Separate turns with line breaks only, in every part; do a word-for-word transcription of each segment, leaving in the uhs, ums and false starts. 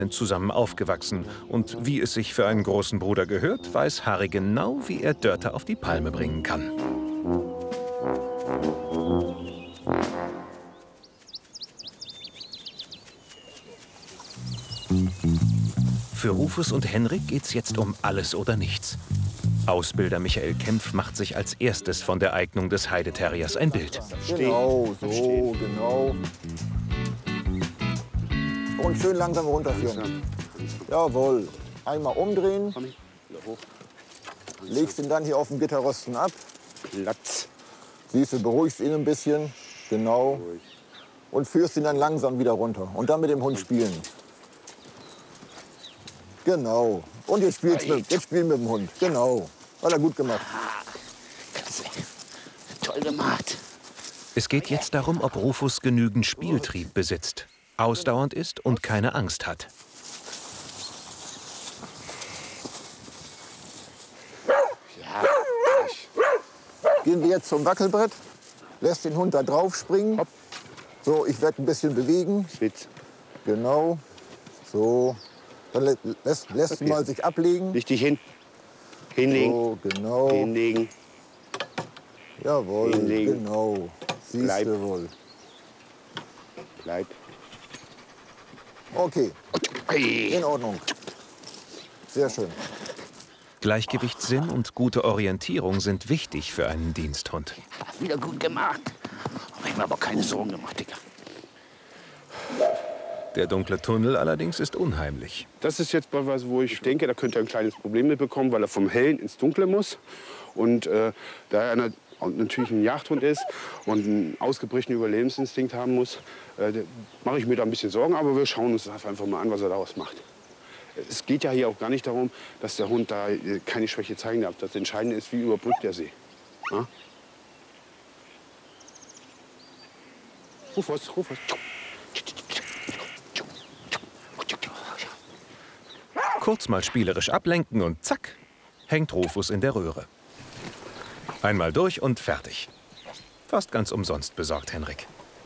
zusammen aufgewachsen. Und wie es sich für einen großen Bruder gehört, weiß Harry genau, wie er Dörte auf die Palme bringen kann. Für Rufus und Henrik geht's jetzt um alles oder nichts. Ausbilder Michael Kempf macht sich als erstes von der Eignung des Heideterriers ein Bild.
Genau, so, genau. Und schön langsam runterführen. Jawohl. Einmal umdrehen. Legst ihn dann hier auf dem Gitterrosten ab.
Platz.
Siehst du, beruhigst ihn ein bisschen. Genau. Und führst ihn dann langsam wieder runter. Und dann mit dem Hund spielen. Genau. Und jetzt spielst mit, jetzt spielen mit dem Hund. Genau. Hat er gut gemacht.
Klasse. Toll gemacht.
Es geht jetzt darum, ob Rufus genügend Spieltrieb besitzt, ausdauernd ist und keine Angst hat.
Ja.
Gehen wir jetzt zum Wackelbrett. Lässt den Hund da drauf springen.
Hopp.
So, ich werde ein bisschen bewegen.
Sitz.
Genau. So. Dann lä lässt, lässt
Okay.
mal sich ablegen.
Leg dich hin. Hinlegen.
So, genau.
Hinlegen.
Jawohl,
Hinlegen.
genau. Siehst
Bleib.
du wohl.
Bleib.
Okay,
Hey.
in Ordnung. Sehr schön.
Gleichgewichtssinn und gute Orientierung sind wichtig für einen Diensthund.
Wieder gut gemacht. Hab ich mir aber keine Sorgen gemacht, Digga.
Der dunkle Tunnel allerdings ist unheimlich.
Das ist jetzt mal was, wo ich denke, da könnte er ein kleines Problem mit bekommen, weil er vom Hellen ins Dunkle muss. Und äh, da er na- natürlich ein Jagdhund ist und einen ausgeprägten Überlebensinstinkt haben muss, äh, mache ich mir da ein bisschen Sorgen. Aber wir schauen uns das einfach mal an, was er daraus macht. Es geht ja hier auch gar nicht darum, dass der Hund da äh, keine Schwäche zeigen darf. Das Entscheidende ist, wie überbrückt er sie. Ja? Rufus, Rufus.
Kurz mal spielerisch ablenken und zack, hängt Rufus in der Röhre. Einmal durch und fertig. Fast ganz umsonst besorgt Henrik.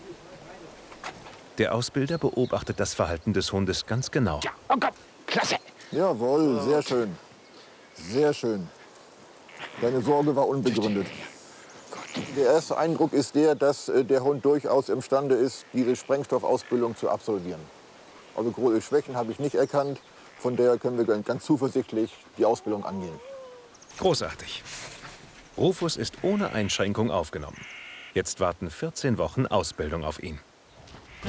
Der Ausbilder beobachtet das Verhalten des Hundes ganz genau.
Ja, oh Gott, klasse.
Jawohl, sehr schön. Sehr schön. Deine Sorge war unbegründet. Der erste Eindruck ist der, dass äh, der Hund durchaus imstande ist, diese Sprengstoffausbildung zu absolvieren. Also große Schwächen habe ich nicht erkannt. Von daher können wir ganz zuversichtlich die Ausbildung angehen.
Großartig. Rufus ist ohne Einschränkung aufgenommen. Jetzt warten vierzehn Wochen Ausbildung auf ihn.